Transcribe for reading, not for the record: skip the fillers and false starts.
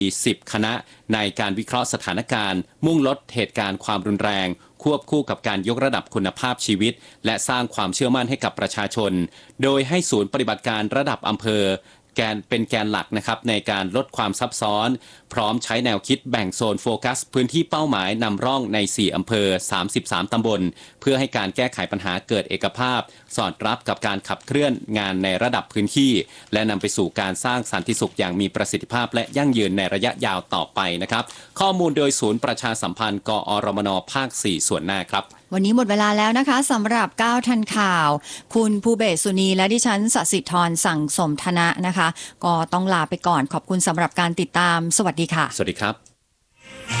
10 คณะในการวิเคราะห์สถานการณ์มุ่งลดเหตุการณ์ความรุนแรงควบคู่กับการยกระดับคุณภาพชีวิตและสร้างความเชื่อมั่นให้กับประชาชนโดยให้ศูนย์ปฏิบัติการระดับอำเภอเป็นแกนหลักนะครับในการลดความซับซ้อนพร้อมใช้แนวคิดแบ่งโซนโฟกัสพื้นที่เป้าหมายนำร่องใน4อำเภอ33ตำบลเพื่อให้การแก้ไขปัญหาเกิดเอกภาพสอดรับกับการขับเคลื่อนงานในระดับพื้นที่และนำไปสู่การสร้างสันติสุขอย่างมีประสิทธิภาพและยั่งยืนในระยะยาวต่อไปนะครับข้อมูลโดยศูนย์ประชาสัมพันธ์กอรมนภาค4ส่วนหน้าครับวันนี้หมดเวลาแล้วนะคะสำหรับ9ทันข่าวคุณภูเบศสุนีและดิฉันสศิธรสั่งสมธนะนะคะก็ต้องลาไปก่อนขอบคุณสำหรับการติดตามสวัสดีค่ะสวัสดีครับ